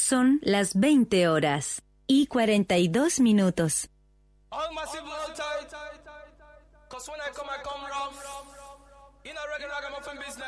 Son las 20 horas y 42 minutos. All massive all tight. Cause when I come rough. In a regular ragamuffin business.